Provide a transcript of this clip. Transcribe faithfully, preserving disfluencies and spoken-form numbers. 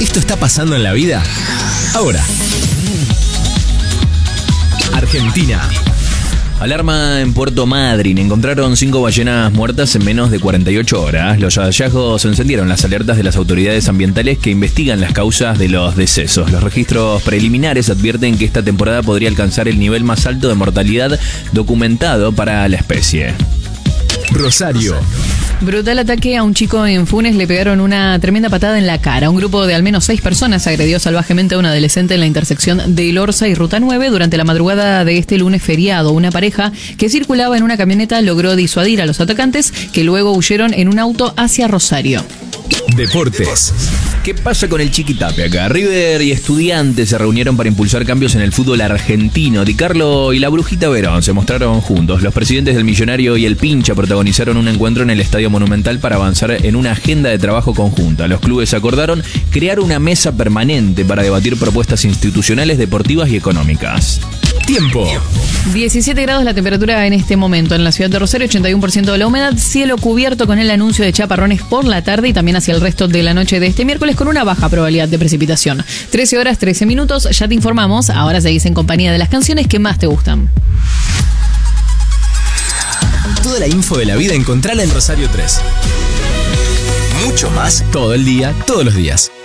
Esto está pasando en la vida ahora. Argentina. Alarma en Puerto Madryn. Encontraron cinco ballenas muertas en menos de cuarenta y ocho horas. Los hallazgos encendieron las alertas de las autoridades ambientales que investigan las causas de los decesos. Los registros preliminares advierten que esta temporada podría alcanzar el nivel más alto de mortalidad documentado para la especie. Rosario. Brutal ataque a un chico en Funes, le pegaron una tremenda patada en la cara. Un grupo de al menos seis personas agredió salvajemente a un adolescente en la intersección de Elorza y Ruta nueve durante la madrugada de este lunes feriado. Una pareja que circulaba en una camioneta logró disuadir a los atacantes, que luego huyeron en un auto hacia Rosario. Deportes. ¿Qué pasa con el Chiquitape acá? River y Estudiantes se reunieron para impulsar cambios en el fútbol argentino. Di Carlo y la Brujita Verón se mostraron juntos. Los presidentes del Millonario y el Pincha protagonizaron un encuentro en el Estadio Monumental para avanzar en una agenda de trabajo conjunta. Los clubes acordaron crear una mesa permanente para debatir propuestas institucionales, deportivas y económicas. Tiempo. diecisiete grados la temperatura en este momento en la ciudad de Rosario, ochenta y uno por ciento de la humedad, cielo cubierto con el anuncio de chaparrones por la tarde y también hacia el resto de la noche de este miércoles con una baja probabilidad de precipitación. trece horas, trece minutos, ya te informamos, ahora seguís en compañía de las canciones que más te gustan. Toda la info de la vida encontrala en Rosario tres. Mucho más todo el día, todos los días.